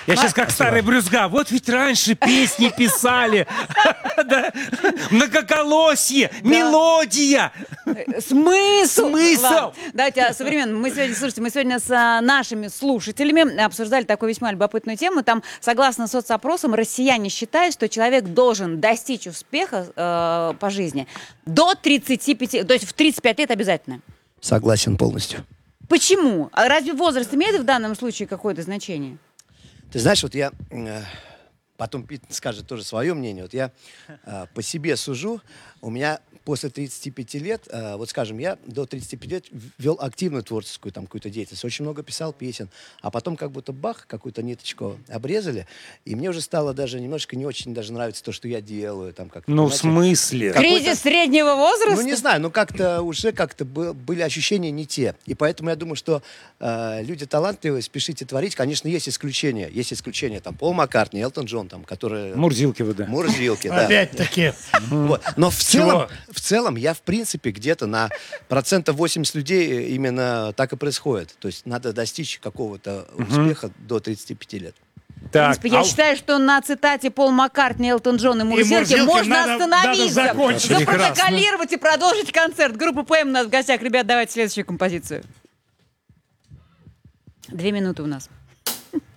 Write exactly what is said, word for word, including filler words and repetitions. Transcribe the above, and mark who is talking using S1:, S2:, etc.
S1: Я сейчас как старый брюзга. Вот ведь раньше песни писали. Да. Многоголосие, мелодия.
S2: Смысл!
S1: Смысл!
S2: Ладно, давайте современно. Мы сегодня, слушайте, мы сегодня с а, нашими слушателями обсуждали такую весьма любопытную тему. Там, согласно соцопросам, россияне считают, что человек должен достичь успеха э, по жизни до тридцати пяти, то есть в тридцать пять лет обязательно.
S3: Согласен полностью.
S2: Почему? А разве возраст имеет в данном случае какое-то значение?
S3: Ты знаешь, вот я, э, потом Пит скажет тоже свое мнение, вот я э, по себе сужу, у меня после тридцати пяти лет, э, вот скажем, я до тридцати пяти лет вел активную творческую там какую-то деятельность, очень много писал песен, а потом как будто бах, какую-то ниточку обрезали, и мне уже стало даже немножко не очень даже нравится то, что я делаю. Там, как
S1: Ну, в смысле?
S2: Кризис среднего возраста?
S3: Ну, не знаю, но как-то уже как-то бы- были ощущения не те. И поэтому я думаю, что э, люди талантливые, спешите творить. Конечно, есть исключения. Есть исключения. Там Пол Маккартни, Элтон Джон, там, которые...
S1: Мурзилки вы, да.
S3: Мурзилки, да.
S4: Опять-таки.
S3: Вот. Но в
S4: Чего?
S3: целом, в целом я, в принципе, где-то на процентов восемьдесят людей именно так и происходит. То есть надо достичь какого-то успеха до тридцати пяти лет.
S2: В
S1: Так,
S2: принципе, я
S1: а-
S2: считаю, что на цитате Пол Маккартни, Элтон Джон и Мурзилки
S4: Мурзилки
S2: можно
S4: надо-
S2: остановиться,
S4: надо закончить.
S2: запротоколировать и продолжить концерт. Группа ПМ у нас в гостях. Ребят, давайте следующую композицию. Две минуты у нас.